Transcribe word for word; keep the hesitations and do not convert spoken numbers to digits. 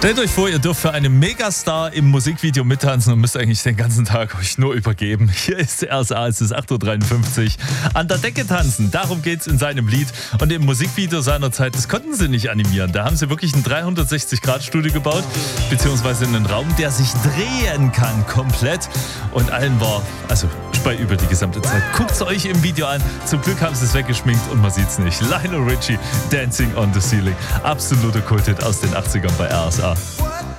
Stellt euch vor, ihr dürft für einen Megastar im Musikvideo mittanzen und müsst eigentlich den ganzen Tag euch nur übergeben. Hier ist R S A, es ist acht Uhr dreiundfünfzig. An der Decke tanzen, darum geht's in seinem Lied. Und im Musikvideo seiner Zeit, das konnten sie nicht animieren. Da haben sie wirklich ein dreihundertsechzig Grad Studio gebaut, beziehungsweise einen Raum, der sich drehen kann, komplett. Und allen war, also bei über die gesamte Zeit. Guckt's euch im Video an. Zum Glück haben sie es weggeschminkt und man sieht's nicht. Lionel Richie, Dancing on the Ceiling. Absoluter Kulthit aus den achtzigern bei R S A.